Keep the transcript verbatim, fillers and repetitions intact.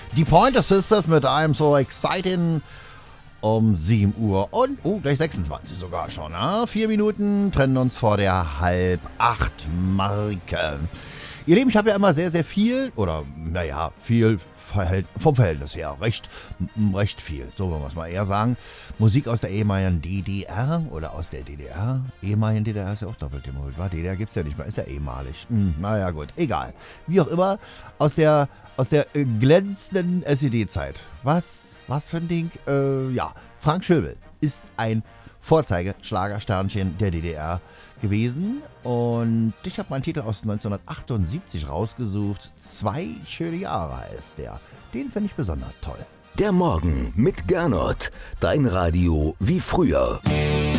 Die Pointer Sisters mit I'm So Exciting um sieben Uhr und, oh, gleich sechsundzwanzig sogar schon. Ja? Vier Minuten trennen uns vor der halb acht Marke. Ihr Lieben, ich habe ja immer sehr, sehr viel, oder naja, viel vom Verhältnis her, recht, recht viel, so wollen wir es mal eher sagen. Musik aus der ehemaligen D D R oder aus der D D R. Ehemaligen D D R ist ja auch doppelt gemolt, war? D D R gibt es ja nicht mehr, ist ja ehemalig. Hm, naja, gut, egal. Wie auch immer, aus der, aus der äh, glänzenden S E D-Zeit. Was, was für ein Ding? Äh, ja, Frank Schöbel ist ein Vorzeige-Schlagersternchen der D D R gewesen und ich habe meinen Titel aus neunzehnhundertachtundsiebzig rausgesucht. Zwei schöne Jahre heißt der. Den finde ich besonders toll. Der Morgen mit Gernot. Dein Radio wie früher.